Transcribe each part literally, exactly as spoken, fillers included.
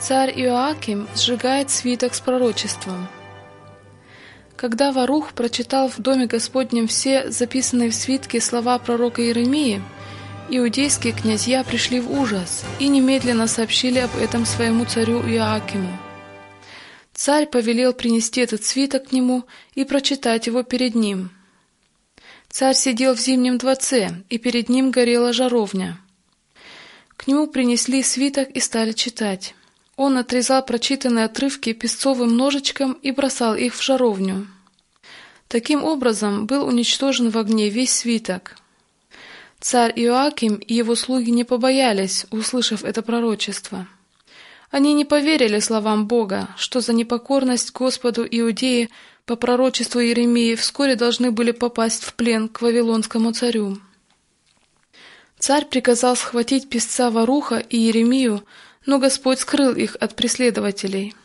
Царь Иоаким сжигает свиток с пророчеством. Когда Варух прочитал в доме Господнем все записанные в свитке слова пророка Иеремии, иудейские князья пришли в ужас и немедленно сообщили об этом своему царю Иоакиму. Царь повелел принести этот свиток к нему и прочитать его перед ним. Царь сидел в зимнем дворце, и перед ним горела жаровня. К нему принесли свиток и стали читать. Он отрезал прочитанные отрывки песцовым ножичком и бросал их в жаровню. Таким образом был уничтожен в огне весь свиток. Царь Иоаким и его слуги не побоялись, услышав это пророчество. Они не поверили словам Бога, что за непокорность Господу иудеи по пророчеству Иеремии вскоре должны были попасть в плен к вавилонскому царю. Царь приказал схватить песца Варуха и Иеремию, но Господь скрыл их от преследователей.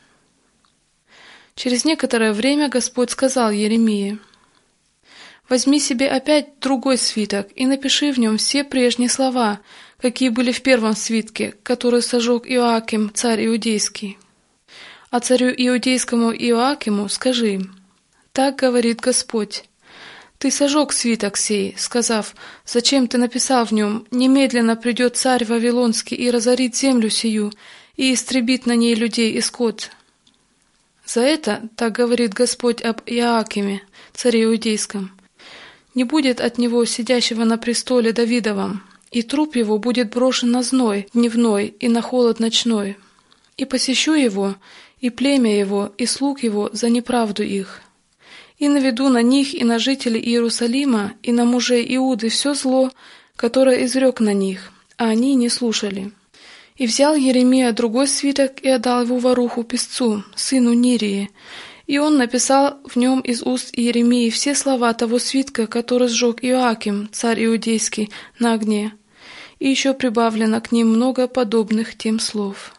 Через некоторое время Господь сказал Иеремии: «Возьми себе опять другой свиток и напиши в нем все прежние слова, какие были в первом свитке, который сожег Иоаким, царь иудейский. А царю иудейскому Иоакиму скажи: так говорит Господь: ты сожег свиток сей, сказав: зачем ты написал в нем: немедленно придет царь Вавилонский и разорит землю сию, и истребит на ней людей и скот. За это, так говорит Господь об Иоакиме, царе иудейском, не будет от него сидящего на престоле Давидовом, и труп его будет брошен на зной дневной и на холод ночной. И посещу его, и племя его, и слуг его за неправду их. И наведу на них и на жителей Иерусалима, и на мужей Иуды все зло, которое изрек на них, а они не слушали». И взял Иеремия другой свиток и отдал его Варуху песцу, сыну Нирии, и он написал в нем из уст Иеремии все слова того свитка, который сжег Иоаким, царь иудейский, на огне, и еще прибавлено к ним много подобных тем слов.